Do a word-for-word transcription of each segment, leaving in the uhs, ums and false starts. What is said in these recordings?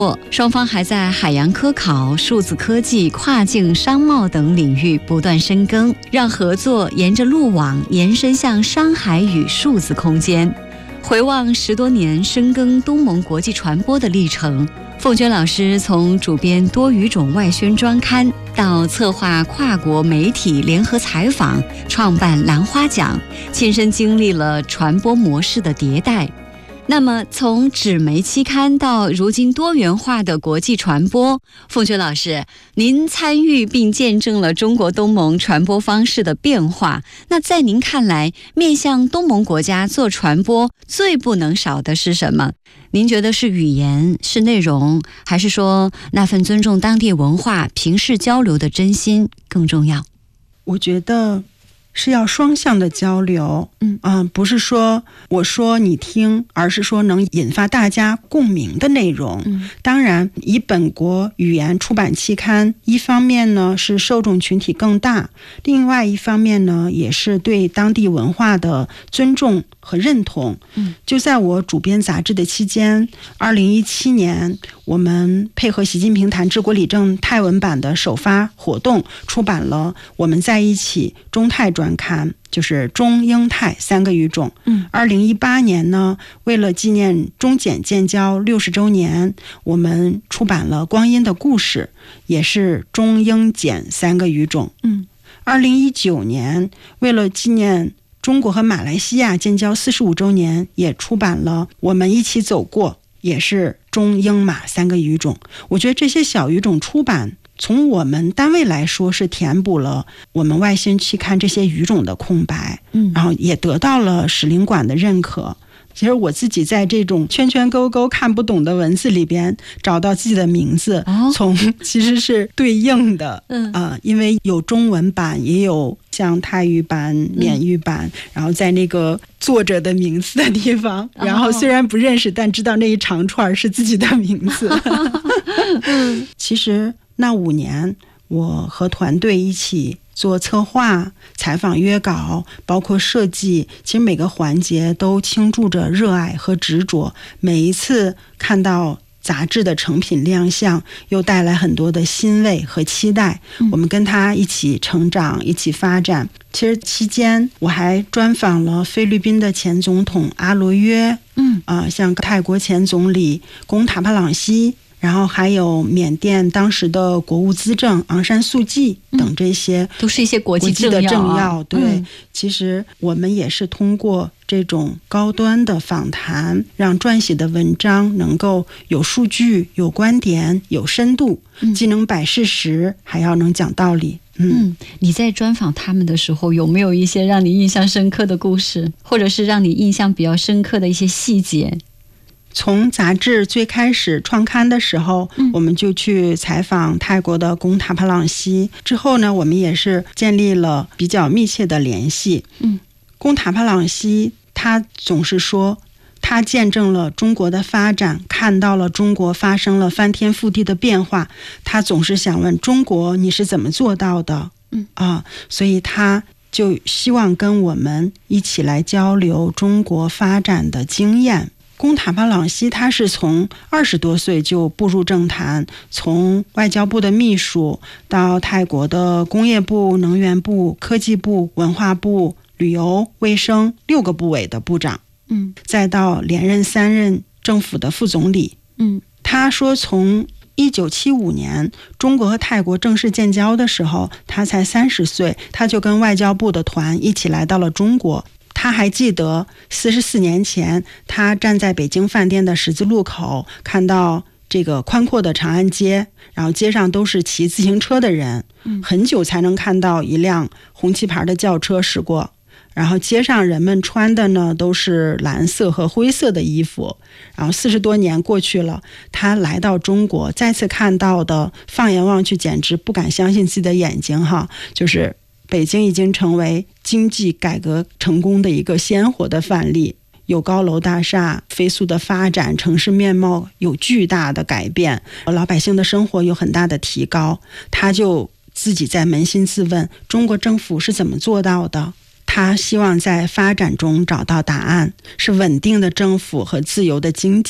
双方还在海洋科考、数字科技、跨境商贸等领域不断深耕，让合作沿着路网延伸向商海与数字空间。回望十多年深耕东盟国际传播的历程，凤娟老师从主编多语种外宣专刊，到策划跨国媒体联合采访，创办兰花奖，亲身经历了传播模式的迭代。那么从纸媒期刊到如今多元化的国际传播，凤娟老师，您参与并见证了中国东盟传播方式的变化。那在您看来，面向东盟国家做传播最不能少的是什么？您觉得是语言，是内容，还是说那份尊重当地文化、平视交流的真心更重要？ 我觉得是要双向的交流，嗯啊、呃，不是说我说你听，而是说能引发大家共鸣的内容。嗯，当然，以本国语言出版期刊，一方面呢是受众群体更大，另外一方面呢也是对当地文化的尊重和认同。嗯，就在我主编杂志的期间，二零一七年，我们配合习近平谈治国理政泰文版的首发活动，出版了《我们在一起》中泰专刊，就是中英泰三个语种。嗯，二零一八年呢，为了纪念中柬建交六十周年，我们出版了《光阴的故事》，也是中英柬三个语种。嗯，二零一九年，为了纪念中国和马来西亚建交四十五周年，也出版了《我们一起走过》，也是中英马三个语种。我觉得这些小语种出版，从我们单位来说是填补了我们外宣期刊这些语种的空白，嗯，然后也得到了使领馆的认可。其实我自己在这种圈圈勾勾看不懂的文字里边找到自己的名字，哦、从其实是对应的，嗯啊、呃，因为有中文版，也有像泰语版、缅语版，嗯、然后在那个作者的名字的地方，哦、然后虽然不认识，但知道那一长串是自己的名字。嗯、其实那五年，我和团队一起做策划、采访、约稿，包括设计，其实每个环节都倾注着热爱和执着。每一次看到杂志的成品亮相，又带来很多的欣慰和期待。嗯、我们跟他一起成长，一起发展。其实期间我还专访了菲律宾的前总统阿罗约，嗯啊、呃，像泰国前总理贡塔帕朗西。然后还有缅甸当时的国务资政昂山素季等，这些、嗯、 都是一些国际的政要。对、 嗯， 其实我们也是通过这种高端的访谈，让撰写的文章能够有数据、有观点、有深度，嗯、既能摆事实，还要能讲道理。嗯， 嗯你在专访他们的时候，有没有一些让你印象深刻的故事，或者是让你印象比较深刻的一些细节？ 从杂志最开始创刊的时候、嗯、我们就去采访泰国的贡塔帕朗西，之后呢我们也是建立了比较密切的联系。嗯，贡塔帕朗西他总是说他见证了中国的发展，看到了中国发生了翻天覆地的变化，他总是想问中国你是怎么做到的。嗯啊，所以他就希望跟我们一起来交流中国发展的经验。贡塔帕朗西他是从二十多岁就步入政坛，从外交部的秘书到泰国的工业部、能源部、科技部、文化部、旅游、卫生六个部委的部长，嗯，再到连任三任政府的副总理。嗯，他说从一九七五年中国和泰国正式建交的时候，他才三十岁，他就跟外交部的团一起来到了中国。他还记得四十四年前，他站在北京饭店的十字路口，看到这个宽阔的长安街，然后街上都是骑自行车的人，很久才能看到一辆红旗牌的轿车驶过。然后街上人们穿的呢都是蓝色和灰色的衣服。然后四十多年过去了，他来到中国，再次看到的，放眼望去简直不敢相信自己的眼睛哈，就是北京已经成为经济改革成功的一个鲜活的范例，有高楼大厦飞速的发展，城市面貌有巨大的改变，老百姓的生活有很大的提高。他就自己在扪心自问，中国政府是怎么做到的？他希望在发展中找到答案，是稳定的政府和自由的经济，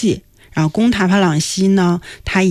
然后宫塔帕朗西呢，它